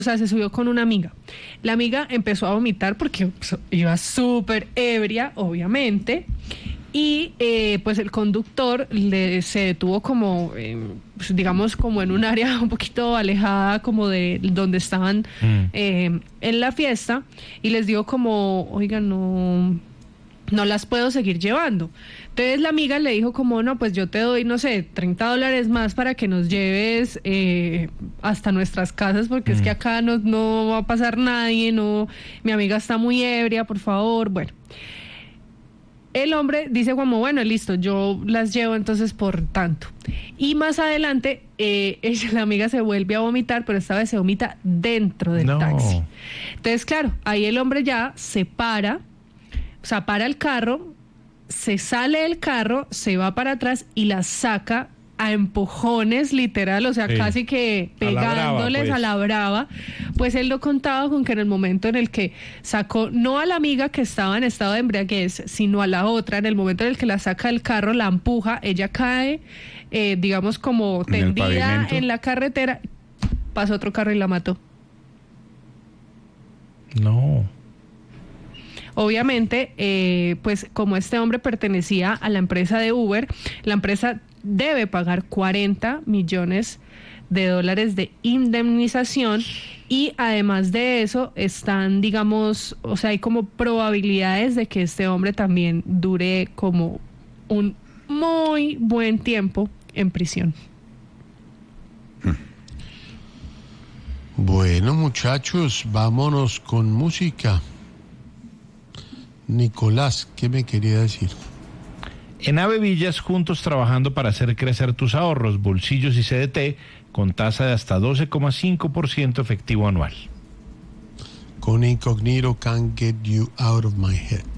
O sea, se subió con una amiga. La amiga empezó a vomitar porque pues, iba súper ebria, obviamente. Y pues el conductor se detuvo como, pues, digamos, como en un área un poquito alejada como de donde estaban en la fiesta. Y les dijo como, oigan, no las puedo seguir llevando. Entonces la amiga le dijo como, no, pues yo te doy, no sé, $30 más para que nos lleves hasta nuestras casas, porque es que acá no va a pasar nadie, no, mi amiga está muy ebria, por favor. Bueno, el hombre dice como, bueno, listo, yo las llevo entonces por tanto. Y más adelante, la amiga se vuelve a vomitar, pero esta vez se vomita dentro del taxi. Entonces, claro, ahí el hombre ya se para, o sea, para el carro, se sale del carro, se va para atrás y la saca a empujones, literal, o sea, sí, casi que pegándoles a la brava. Pues él lo contaba con que en el momento en el que sacó, no a la amiga que estaba en estado de embriaguez, sino a la otra, en el momento en el que la saca del carro, la empuja, ella cae, digamos, como tendida en la carretera, pasó otro carro y la mató. No. Obviamente, pues como este hombre pertenecía a la empresa de Uber, la empresa debe pagar $40 millones de indemnización y además de eso están, digamos, o sea, hay como probabilidades de que este hombre también dure como un muy buen tiempo en prisión. Bueno, muchachos, vámonos con música. Nicolás, ¿qué me quería decir? En Ave Villas, juntos trabajando para hacer crecer tus ahorros, bolsillos y CDT con tasa de hasta 12,5% efectivo anual. Con Incognito, Can't Get You Out of My Head.